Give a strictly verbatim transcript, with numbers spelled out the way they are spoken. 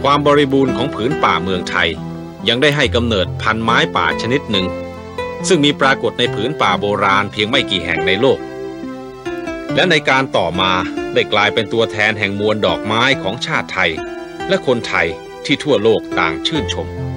ความบริบูรณ์ของผืนป่าเมืองไทยยังได้ให้กำเนิดพันธุ์ไม้ป่าชนิดหนึ่งซึ่งมีปรากฏในผืนป่าโบราณเพียงไม่กี่แห่งในโลกและในการต่อมาได้กลายเป็นตัวแทนแห่งมวลดอกไม้ของชาติไทยและคนไทยที่ทั่วโลกต่างชื่นชม